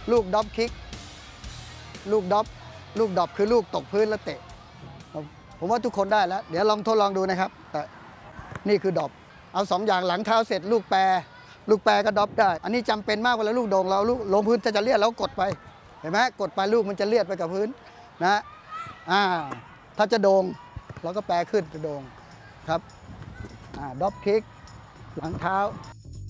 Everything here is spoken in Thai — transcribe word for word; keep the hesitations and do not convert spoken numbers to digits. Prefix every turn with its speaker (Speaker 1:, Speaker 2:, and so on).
Speaker 1: ลูกด็อปคิกลูกด็อปลูกดรอปคือลูกตกพื้นแล้วเตะผมว่าทุกคนได้แล้วเดี๋ยวลองทดลองดูนะครับแต่นี่คือดรอปเอาสองอย่างหลังเท้าเสร็จลูกแปรลูกแปรก็ดรอปได้อันนี้จำเป็นมากเวลาลูกโด่งเราลูกลงพื้นจะจะเลียดแล้วกดไปเห็นไหมกดไปลูกมันจะเลียดไปกับพื้นนะอ่าถ้าจะโด่งเราก็แปรขึ้นจะโด่งครับอ่าดรอปคิกหลังเท้า